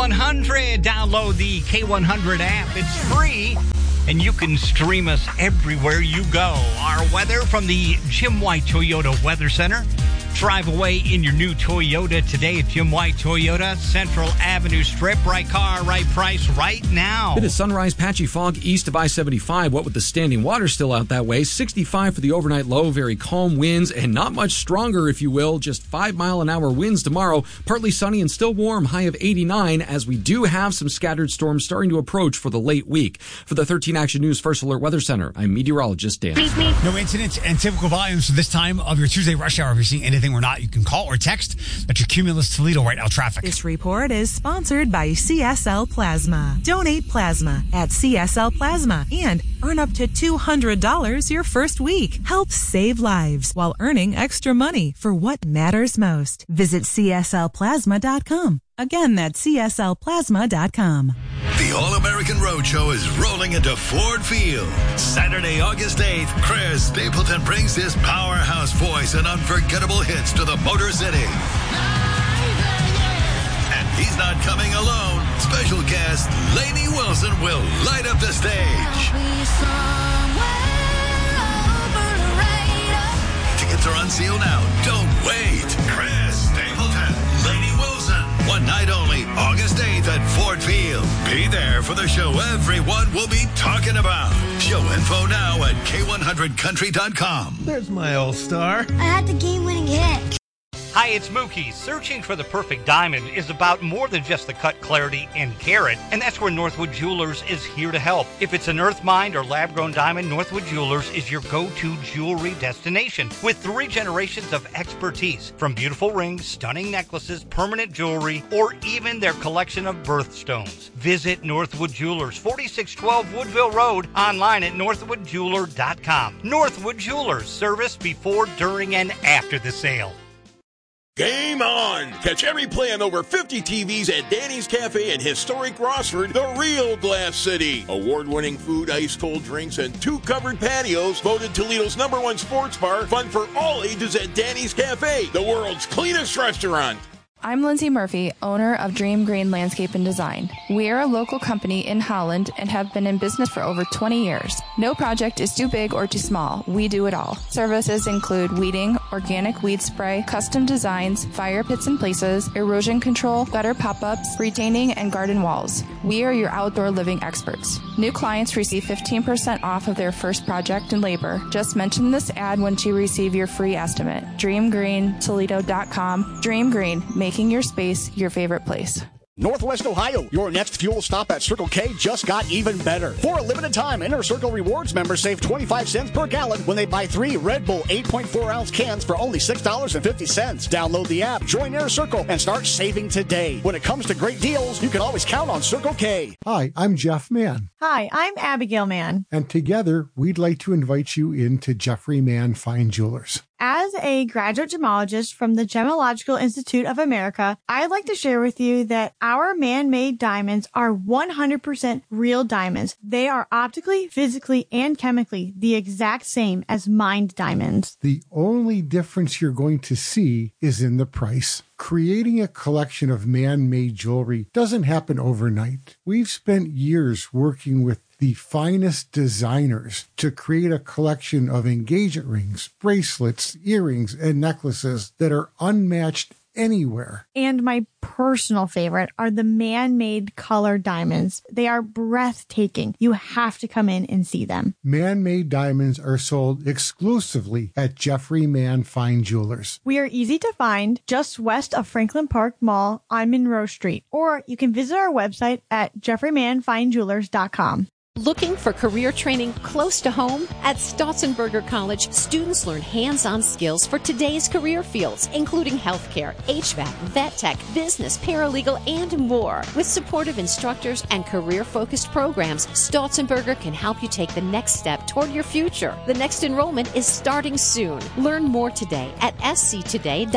K100. Download the K100 app. It's free, and you can stream us everywhere you go. Our weather from the Jim White Toyota Weather Center. Drive away in your new Toyota today at Jim White Toyota, Central Avenue Strip. Right car, right price, right now. It is sunrise, patchy fog east of I-75. What with the standing water still out that way. 65 for the overnight low, very calm winds, and not much stronger, if you will. Just 5-mile-an-hour winds tomorrow. Partly sunny and still warm, high of 89, as we do have some scattered storms starting to approach for the late week. For the 13 Action News First Alert Weather Center, I'm meteorologist Dan. No incidents and typical volumes for this time of your Tuesday rush hour. If you're seeing anything or not, you can call or text. That's your Cumulus Toledo right now traffic. This report is sponsored by CSL Plasma. Donate plasma at CSL Plasma and earn up to $200 your first week. Help save lives while earning extra money for what matters most. Visit CSLPlasma.com. Again, that's CSLPlasma.com. The All-American Roadshow is rolling into Ford Field. Saturday, August 8th, Chris Stapleton brings his powerhouse voice and unforgettable hits to the Motor City. And he's not coming alone. Special guest Lainey Wilson will light up the stage. Tickets are on sale now. Don't wait. Chris Stapleton, Lainey Wilson. One night only, August 8th at Ford Field. Be there for the show everyone will be talking about. Show info now at K100country.com. There's my all-star. I had the game-winning hit. Hi, it's Mookie. Searching for the perfect diamond is about more than just the cut, clarity, and carat, and that's where Northwood Jewelers is here to help. If it's an earth mined or lab-grown diamond, Northwood Jewelers is your go-to jewelry destination with 3 generations of expertise, from beautiful rings, stunning necklaces, permanent jewelry, or even their collection of birthstones. Visit Northwood Jewelers, 4612 Woodville Road, online at northwoodjeweler.com. Northwood Jewelers, service before, during, and after the sale. Game on! Catch every play on over 50 TVs at Danny's Cafe in historic Rossford, the real Glass City. Award-winning food, ice-cold drinks, and 2 covered patios. Voted Toledo's #1 sports bar. Fun for all ages at Danny's Cafe, the world's cleanest restaurant. I'm Lindsay Murphy, owner of Dream Green Landscape and Design. We are a local company in Holland and have been in business for over 20 years. No project is too big or too small. We do it all. Services include weeding, organic weed spray, custom designs, fire pits and places, erosion control, gutter pop-ups, retaining, and garden walls. We are your outdoor living experts. New clients receive 15% off of their first project and labor. Just mention this ad once you receive your free estimate. DreamGreenToledo.com. Dream Green, making your space your favorite place. Northwest Ohio, your next fuel stop at Circle K just got even better. For a limited time, Inner Circle Rewards members save 25 cents per gallon when they buy 3 Red Bull 8.4-ounce cans for only $6.50. Download the app, join Inner Circle, and start saving today. When it comes to great deals, you can always count on Circle K. Hi, I'm Jeff Mann. Hi, I'm Abigail Mann. And together, we'd like to invite you into Jeffrey Mann Fine Jewelers. As a graduate gemologist from the Gemological Institute of America, I'd like to share with you that our man-made diamonds are 100% real diamonds. They are optically, physically, and chemically the exact same as mined diamonds. The only difference you're going to see is in the price. Creating a collection of man-made jewelry doesn't happen overnight. We've spent years working with the finest designers to create a collection of engagement rings, bracelets, earrings, and necklaces that are unmatched anywhere. And my personal favorite are the man-made color diamonds. They are breathtaking. You have to come in and see them. Man-made diamonds are sold exclusively at Jeffrey Mann Fine Jewelers. We are easy to find just west of Franklin Park Mall on Monroe Street. Or you can visit our website at jeffreymannfinejewelers.com. Looking for career training close to home? At Stotzenberger College, students learn hands-on skills for today's career fields, including healthcare, HVAC, vet tech, business, paralegal, and more. With supportive instructors and career-focused programs, Stotzenberger can help you take the next step toward your future. The next enrollment is starting soon. Learn more today at sctoday.edu.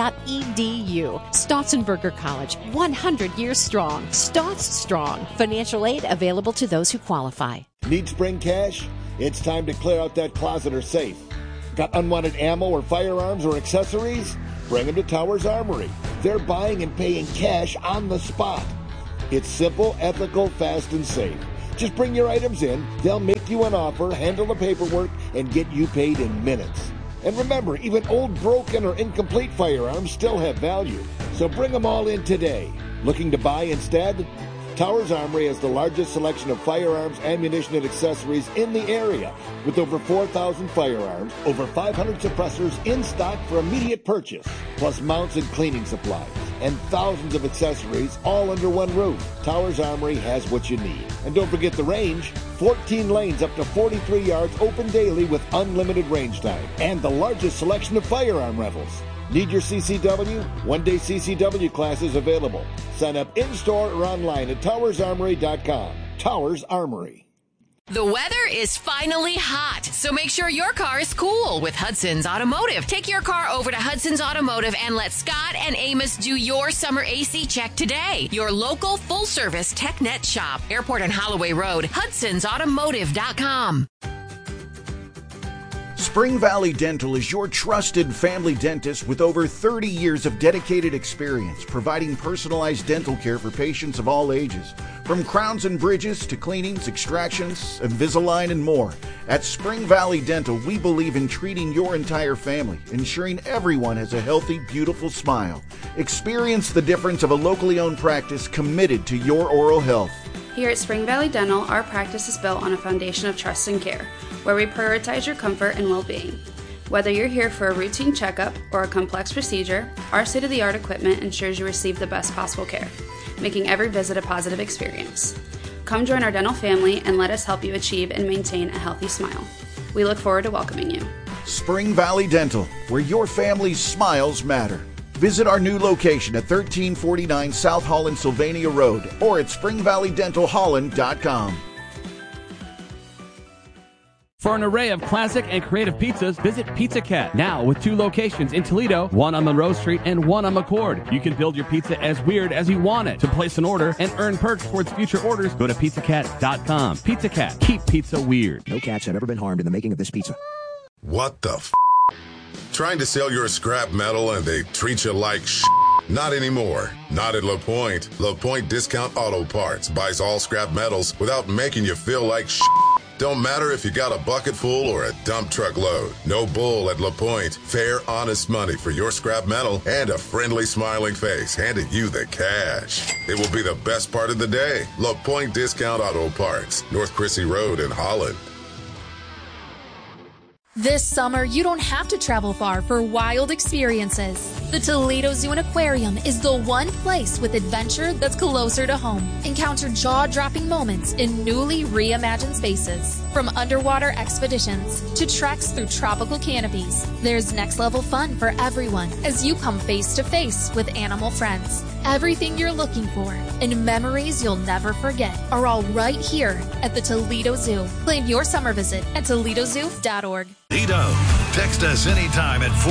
Stotzenberger College, 100 years strong. Stotz strong. Financial aid available to those who qualify. Need spring cash? It's time to clear out that closet or safe. Got unwanted ammo or firearms or accessories? Bring them to Towers Armory. They're buying and paying cash on the spot. It's simple, ethical, fast, and safe. Just bring your items in, they'll make you an offer, handle the paperwork, and get you paid in minutes. And remember, even old, broken, or incomplete firearms still have value. So bring them all in today. Looking to buy instead? Towers Armory has the largest selection of firearms, ammunition, and accessories in the area, with over 4,000 firearms, over 500 suppressors in stock for immediate purchase, plus mounts and cleaning supplies, and thousands of accessories all under one roof. Towers Armory has what you need. And don't forget the range, 14 lanes up to 43 yards open daily with unlimited range time, and the largest selection of firearm rentals. Need your CCW? One-day CCW classes available. Sign up in-store or online at towersarmory.com. Towers Armory. The weather is finally hot, so make sure your car is cool with Hudson's Automotive. Take your car over to Hudson's Automotive and let Scott and Amos do your summer AC check today. Your local full-service TechNet shop. Airport and Holloway Road, hudsonsautomotive.com. Spring Valley Dental is your trusted family dentist with over 30 years of dedicated experience providing personalized dental care for patients of all ages. From crowns and bridges to cleanings, extractions, Invisalign, and more. At Spring Valley Dental, we believe in treating your entire family, ensuring everyone has a healthy, beautiful smile. Experience the difference of a locally owned practice committed to your oral health. Here at Spring Valley Dental, our practice is built on a foundation of trust and care, where we prioritize your comfort and well-being. Whether you're here for a routine checkup or a complex procedure, our state-of-the-art equipment ensures you receive the best possible care, making every visit a positive experience. Come join our dental family and let us help you achieve and maintain a healthy smile. We look forward to welcoming you. Spring Valley Dental, where your family's smiles matter. Visit our new location at 1349 South Holland Sylvania Road or at springvalleydentalholland.com. For an array of classic and creative pizzas, visit Pizza Cat, now with 2 locations in Toledo, one on Monroe Street and one on McCord. You can build your pizza as weird as you want it. To place an order and earn perks towards future orders, go to pizzacat.com. Pizza Cat, keep pizza weird. No cats have ever been harmed in the making of this pizza. What the f***? Trying to sell your scrap metal and they treat you like sh**? Not anymore. Not at LaPointe. LaPointe Discount Auto Parts buys all scrap metals without making you feel like sh**. Don't matter if you got a bucket full or a dump truck load. No bull at LaPointe. Fair, honest money for your scrap metal and a friendly, smiling face handing you the cash. It will be the best part of the day. LaPointe Discount Auto Parts, North Crissy Road in Holland. This summer, you don't have to travel far for wild experiences. The Toledo Zoo and Aquarium is the one place with adventure that's closer to home. Encounter jaw-dropping moments in newly reimagined spaces. From underwater expeditions to treks through tropical canopies, there's next-level fun for everyone as you come face-to-face with animal friends. Everything you're looking for and memories you'll never forget are all right here at the Toledo Zoo. Plan your summer visit at ToledoZoo.org. Toledo. Text us anytime at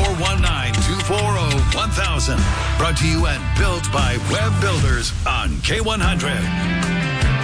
419-240-1000. Brought to you and built by Web Builders on K100.